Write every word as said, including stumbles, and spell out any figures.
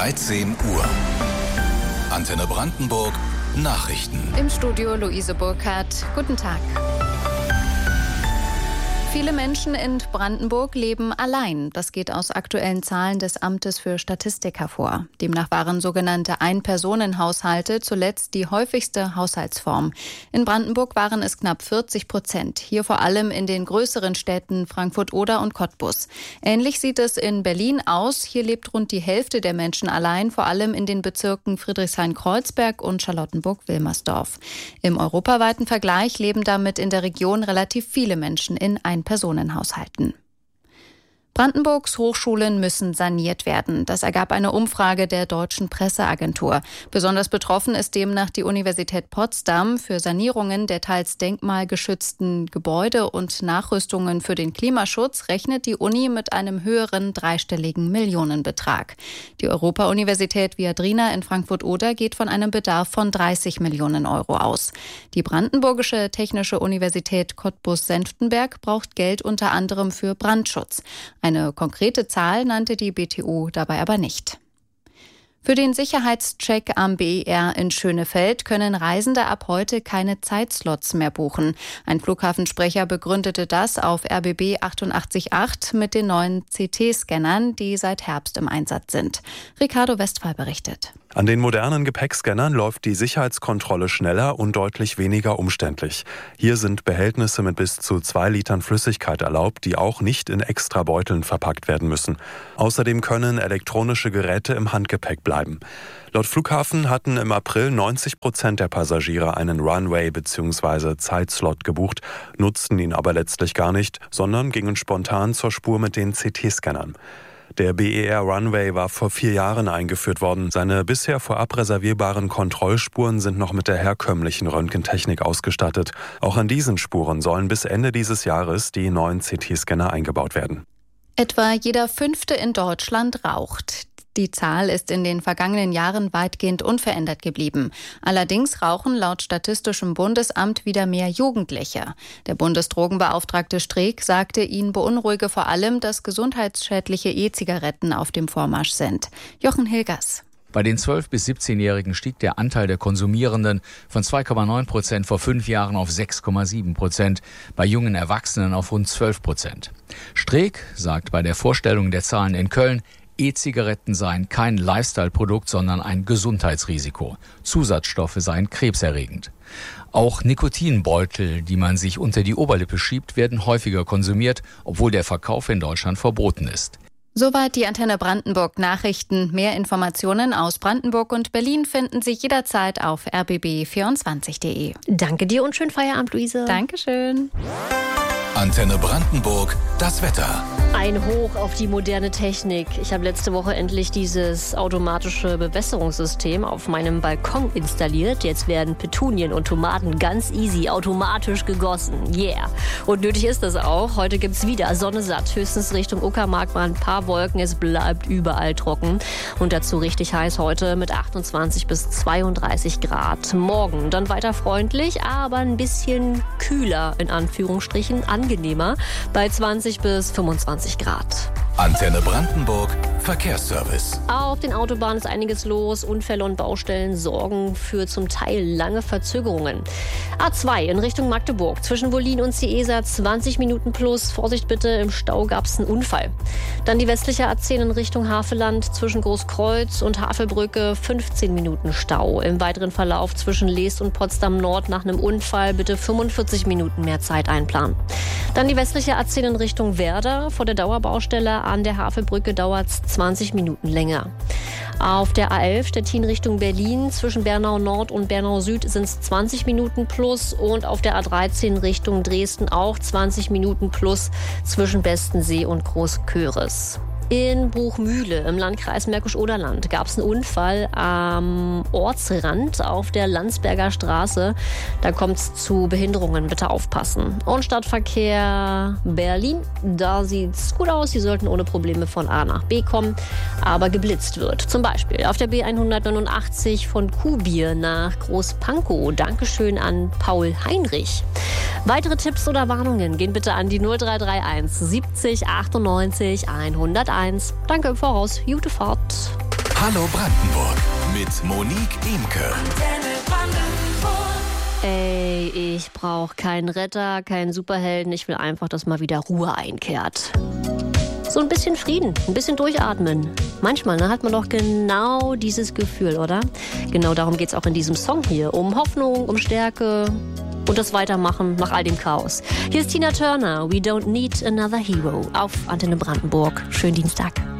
dreizehn Uhr. Antenne Brandenburg Nachrichten. Im Studio Luise Burkhardt. Guten Tag. Viele Menschen in Brandenburg leben allein. Das geht aus aktuellen Zahlen des Amtes für Statistik hervor. Demnach waren sogenannte Ein-Personen-Haushalte zuletzt die häufigste Haushaltsform. In Brandenburg waren es knapp vierzig Prozent. Hier vor allem in den größeren Städten Frankfurt-Oder und Cottbus. Ähnlich sieht es in Berlin aus. Hier lebt rund die Hälfte der Menschen allein, vor allem in den Bezirken Friedrichshain-Kreuzberg und Charlottenburg-Wilmersdorf. Im europaweiten Vergleich leben damit in der Region relativ viele Menschen in Ein Personenhaushalten. Brandenburgs Hochschulen müssen saniert werden. Das ergab eine Umfrage der Deutschen Presseagentur. Besonders betroffen ist demnach die Universität Potsdam. Für Sanierungen der teils denkmalgeschützten Gebäude und Nachrüstungen für den Klimaschutz rechnet die Uni mit einem höheren dreistelligen Millionenbetrag. Die Europa-Universität Viadrina in Frankfurt-Oder geht von einem Bedarf von dreißig Millionen Euro aus. Die Brandenburgische Technische Universität Cottbus-Senftenberg braucht Geld unter anderem für Brandschutz. Eine konkrete Zahl nannte die B T U dabei aber nicht. Für den Sicherheitscheck am B E R in Schönefeld können Reisende ab heute keine Zeitslots mehr buchen. Ein Flughafensprecher begründete das auf R B B achtundachtzig Komma acht mit den neuen C T-Scannern, die seit Herbst im Einsatz sind. Ricardo Westphal berichtet. An den modernen Gepäckscannern läuft die Sicherheitskontrolle schneller und deutlich weniger umständlich. Hier sind Behältnisse mit bis zu zwei Litern Flüssigkeit erlaubt, die auch nicht in Extrabeuteln verpackt werden müssen. Außerdem können elektronische Geräte im Handgepäck bleiben. Laut Flughafen hatten im April neunzig Prozent der Passagiere einen Runway bzw. Zeitslot gebucht, nutzten ihn aber letztlich gar nicht, sondern gingen spontan zur Spur mit den C T-Scannern. Der B E R Runway war vor vier Jahren eingeführt worden. Seine bisher vorab reservierbaren Kontrollspuren sind noch mit der herkömmlichen Röntgentechnik ausgestattet. Auch an diesen Spuren sollen bis Ende dieses Jahres die neuen C T-Scanner eingebaut werden. Etwa jeder Fünfte in Deutschland raucht. Die Zahl ist in den vergangenen Jahren weitgehend unverändert geblieben. Allerdings rauchen laut Statistischem Bundesamt wieder mehr Jugendliche. Der Bundesdrogenbeauftragte Streeck sagte, ihn beunruhige vor allem, dass gesundheitsschädliche E-Zigaretten auf dem Vormarsch sind. Jochen Hilgers. Bei den zwölf- bis siebzehnjährigen stieg der Anteil der Konsumierenden von zwei Komma neun Prozent vor fünf Jahren auf sechs Komma sieben Prozent, bei jungen Erwachsenen auf rund zwölf Prozent. Streeck sagt bei der Vorstellung der Zahlen in Köln, E-Zigaretten seien kein Lifestyle-Produkt, sondern ein Gesundheitsrisiko. Zusatzstoffe seien krebserregend. Auch Nikotinbeutel, die man sich unter die Oberlippe schiebt, werden häufiger konsumiert, obwohl der Verkauf in Deutschland verboten ist. Soweit die Antenne Brandenburg Nachrichten. Mehr Informationen aus Brandenburg und Berlin finden Sie jederzeit auf r b b vierundzwanzig punkt d e. Danke dir und schönen Feierabend, Luise. Dankeschön. Antenne Brandenburg, das Wetter. Ein Hoch auf die moderne Technik. Ich habe letzte Woche endlich dieses automatische Bewässerungssystem auf meinem Balkon installiert. Jetzt werden Petunien und Tomaten ganz easy automatisch gegossen. Yeah. Und nötig ist das auch. Heute gibt's wieder Sonne satt. Höchstens Richtung Uckermark mal ein paar Wolken. Es bleibt überall trocken. Und dazu richtig heiß heute mit achtundzwanzig bis zweiunddreißig Grad. Morgen dann weiter freundlich, aber ein bisschen kühler, in Anführungsstrichen, angenehmer, bei zwanzig bis fünfundzwanzig Grad. Antenne Brandenburg Verkehrsservice. Auf den Autobahnen ist einiges los. Unfälle und Baustellen sorgen für zum Teil lange Verzögerungen. A zwei in Richtung Magdeburg. Zwischen Wollin und Ciesa zwanzig Minuten plus. Vorsicht bitte, im Stau gab es einen Unfall. Dann die westliche A zehn in Richtung Havelland. Zwischen Großkreuz und Havelbrücke fünfzehn Minuten Stau. Im weiteren Verlauf zwischen Leest und Potsdam Nord nach einem Unfall bitte fünfundvierzig Minuten mehr Zeit einplanen. Dann die westliche A zehn in Richtung Werder. Vor der Dauerbaustelle an der Havelbrücke dauert es zwanzig Minuten länger. Auf der A elf Stettin Richtung Berlin zwischen Bernau Nord und Bernau Süd sind es zwanzig Minuten plus und auf der A dreizehn Richtung Dresden auch zwanzig Minuten plus zwischen Bestensee und Großköris. In Bruchmühle im Landkreis Märkisch-Oderland gab es einen Unfall am Ortsrand auf der Landsberger Straße. Da kommt es zu Behinderungen, bitte aufpassen. Und Stadtverkehr Berlin, da sieht es gut aus. Sie sollten ohne Probleme von A nach B kommen, aber geblitzt wird. Zum Beispiel auf der B hundertneunundachtzig von Kuhbier nach Großpankow. Dankeschön an Paul Heinrich. Weitere Tipps oder Warnungen gehen bitte an die null drei drei eins siebzig achtundneunzig hunderteins. Danke im Voraus. Gute Fahrt. Hallo Brandenburg mit Monique Imke. Ey, ich brauche keinen Retter, keinen Superhelden. Ich will einfach, dass mal wieder Ruhe einkehrt. So ein bisschen Frieden, ein bisschen durchatmen. Manchmal ne, hat man doch genau dieses Gefühl, oder? Genau darum geht's auch in diesem Song hier. Um Hoffnung, um Stärke und das Weitermachen nach all dem Chaos. Hier ist Tina Turner, We Don't Need Another Hero auf Antenne Brandenburg. Schönen Dienstag.